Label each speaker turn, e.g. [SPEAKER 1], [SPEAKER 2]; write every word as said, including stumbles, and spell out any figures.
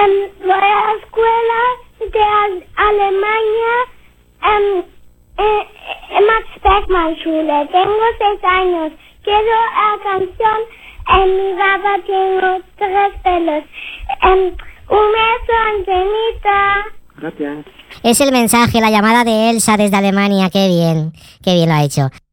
[SPEAKER 1] em, voy a la escuela de Al- Alemania, em, eh, eh, Max Beckmann Schule. Tengo seis años. Quiero la canción en mi baba tengo tres pelos. Em, un beso, Angelita.
[SPEAKER 2] Gracias.
[SPEAKER 3] Es el mensaje, la llamada de Elsa desde Alemania. Qué bien, qué bien lo ha hecho.